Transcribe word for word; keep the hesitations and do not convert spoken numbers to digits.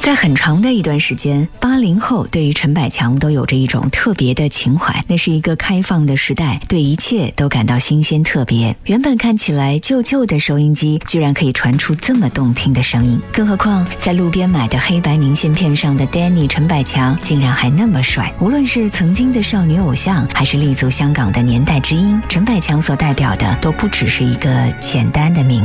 在很长的一段时间，八零后对于陈百强都有着一种特别的情怀。那是一个开放的时代，对一切都感到新鲜特别。原本看起来旧旧的收音机，居然可以传出这么动听的声音。更何况在路边买的黑白明信片上的 Danny 陈百强，竟然还那么帅。无论是曾经的少女偶像，还是立足香港的年代之音，陈百强所代表的都不只是一个简单的名